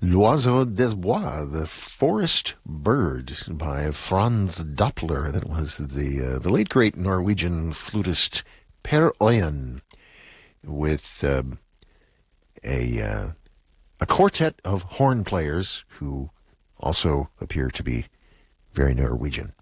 L'Oiseau des Bois, the forest bird by Franz Doppler. That was the late great Norwegian flutist Per Øyen with a quartet of horn players who also appear to be very Norwegian.